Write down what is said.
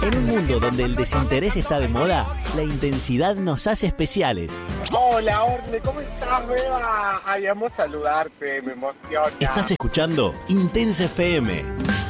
En un mundo donde el desinterés está de moda, la intensidad nos hace especiales. Hola, Orle, ¿cómo estás, Beba? Ay, amo saludarte, me emociona. Estás escuchando Intensa FM.